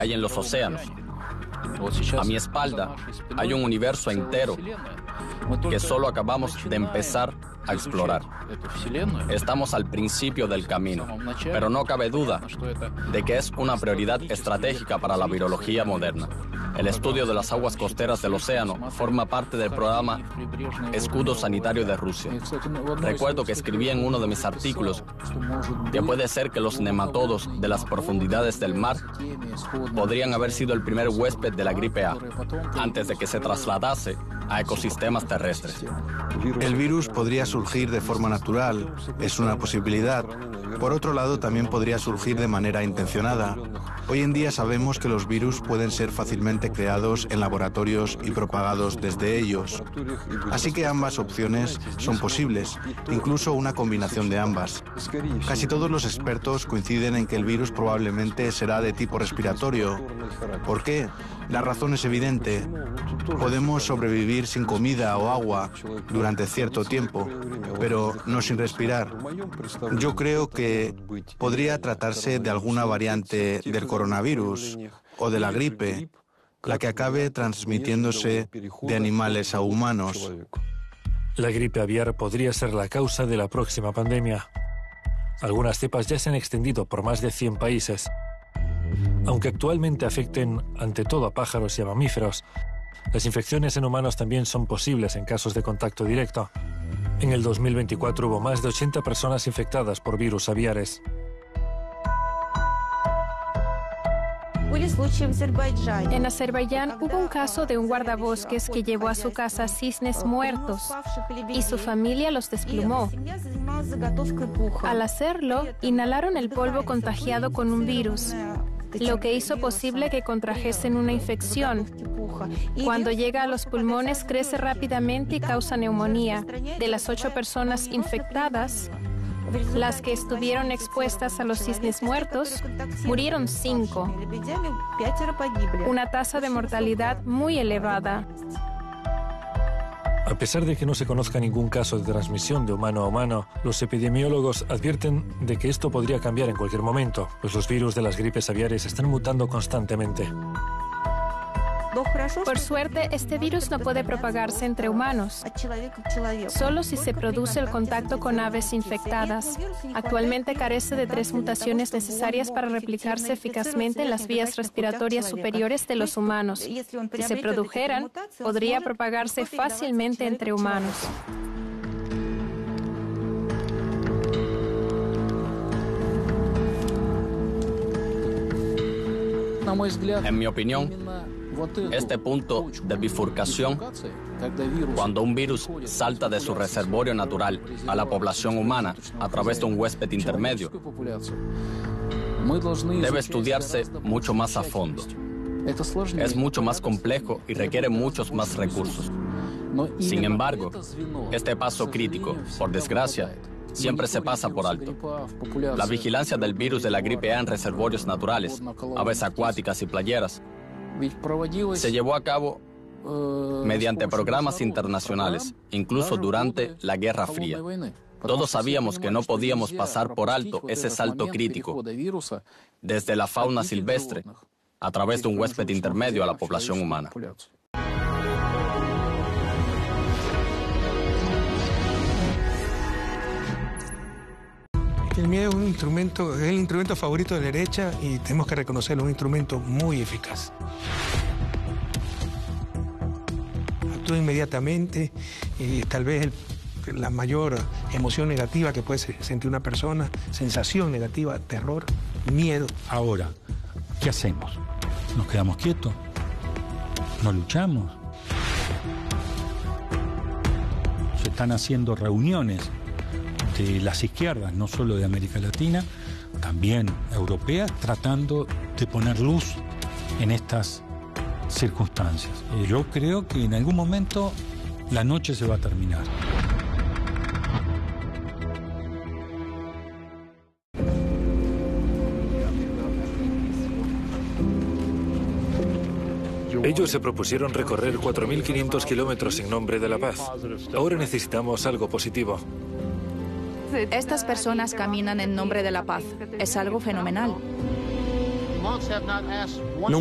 hay en los océanos. A mi espalda hay un universo entero que solo acabamos de empezar a explorar. Estamos al principio del camino, pero no cabe duda de que es una prioridad estratégica para la virología moderna. El estudio de las aguas costeras del océano forma parte del programa Escudo Sanitario de Rusia. Recuerdo que escribí en uno de mis artículos que puede ser que los nematodos de las profundidades del mar podrían haber sido el primer huésped de la gripe A, antes de que se trasladase a ecosistemas terrestres. El virus podría surgir de forma natural, es una posibilidad. Por otro lado, también podría surgir de manera intencionada. Hoy en día sabemos que los virus pueden ser fácilmente creados en laboratorios y propagados desde ellos. Así que ambas opciones son posibles, incluso una combinación de ambas. Casi todos los expertos coinciden en que el virus probablemente será de tipo respiratorio. ¿Por qué? La razón es evidente. Podemos sobrevivir sin comida o agua durante cierto tiempo, pero no sin respirar. Yo creo que podría tratarse de alguna variante del coronavirus o de la gripe, la que acabe transmitiéndose de animales a humanos. La gripe aviar podría ser la causa de la próxima pandemia. Algunas cepas ya se han extendido por más de 100 países. Aunque actualmente afecten ante todo a pájaros y a mamíferos, las infecciones en humanos también son posibles en casos de contacto directo. En el 2024 hubo más de 80 personas infectadas por virus aviares. En Azerbaiyán hubo un caso de un guardabosques que llevó a su casa cisnes muertos y su familia los desplumó. Al hacerlo, inhalaron el polvo contagiado con un virus, lo que hizo posible que contrajesen una infección. Cuando llega a los pulmones, crece rápidamente y causa neumonía. De las 8 personas infectadas, las que estuvieron expuestas a los cisnes muertos, murieron 5. Una tasa de mortalidad muy elevada. A pesar de que no se conozca ningún caso de transmisión de humano a humano, los epidemiólogos advierten de que esto podría cambiar en cualquier momento, pues los virus de las gripes aviares están mutando constantemente. Por suerte, este virus no puede propagarse entre humanos, solo si se produce el contacto con aves infectadas. Actualmente carece de 3 mutaciones necesarias para replicarse eficazmente en las vías respiratorias superiores de los humanos. Si se produjeran, podría propagarse fácilmente entre humanos. En mi opinión, este punto de bifurcación, cuando un virus salta de su reservorio natural a la población humana a través de un huésped intermedio, debe estudiarse mucho más a fondo. Es mucho más complejo y requiere muchos más recursos. Sin embargo, este paso crítico, por desgracia, siempre se pasa por alto. La vigilancia del virus de la gripe A en reservorios naturales, aves acuáticas y playeras, se llevó a cabo mediante programas internacionales, incluso durante la Guerra Fría. Todos sabíamos que no podíamos pasar por alto ese salto crítico desde la fauna silvestre a través de un huésped intermedio a la población humana. El miedo es es el instrumento favorito de la derecha y tenemos que reconocerlo, un instrumento muy eficaz. Actúa inmediatamente, tal vez la mayor emoción negativa que puede sentir una persona, sensación negativa, terror, miedo. Ahora, ¿qué hacemos? ¿Nos quedamos quietos? ¿No luchamos? Se están haciendo reuniones de las izquierdas, no solo de América Latina, también europeas, tratando de poner luz en estas circunstancias. Yo creo que en algún momento la noche se va a terminar. Ellos se propusieron recorrer 4.500 kilómetros en nombre de la paz. Ahora necesitamos algo positivo. Estas personas caminan en nombre de la paz. Es algo fenomenal.